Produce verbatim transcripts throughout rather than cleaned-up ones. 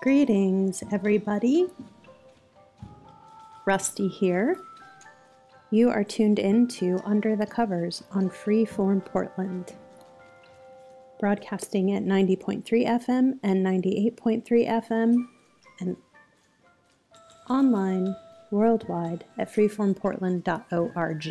Greetings, everybody. Rusty here. You are tuned in to Under the Covers on Freeform Portland, broadcasting at ninety point three F M and ninety-eight point three F M, and online worldwide at freeform portland dot org.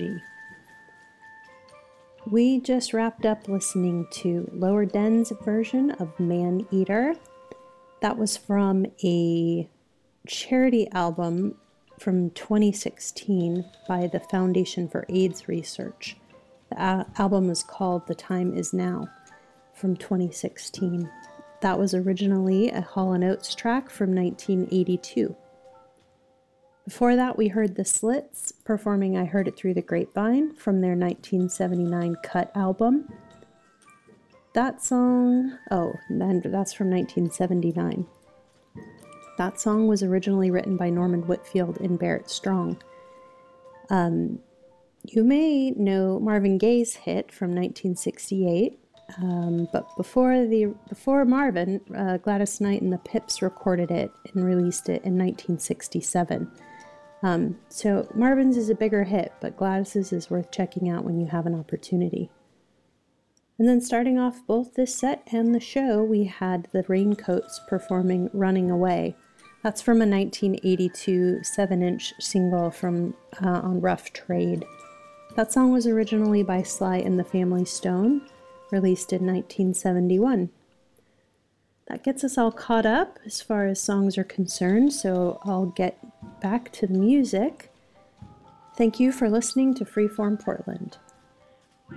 We just wrapped up listening to Lower Den's version of Man Eater. That was from a charity album from twenty sixteen by the Foundation for AIDS Research. The a- album is called The Time Is Now from twenty sixteen. That was originally a Hall and Oates track from nineteen eighty-two. Before that, we heard The Slits performing I Heard It Through the Grapevine from their nineteen seventy-nine Cut album. That song, oh, and that's from nineteen seventy-nine. That song was originally written by Norman Whitfield and Barrett Strong. Um, you may know Marvin Gaye's hit from nineteen sixty-eight, um, but before the before Marvin, uh, Gladys Knight and the Pips recorded it and released it in nineteen sixty-seven. Um, so Marvin's is a bigger hit, but Gladys's is worth checking out when you have an opportunity. And then starting off both this set and the show, we had the Raincoats performing Running Away. That's from a nineteen eighty-two seven-inch single from uh, on Rough Trade. That song was originally by Sly and the Family Stone, released in nineteen seventy-one. That gets us all caught up as far as songs are concerned, so I'll get back to the music. Thank you for listening to Freeform Portland.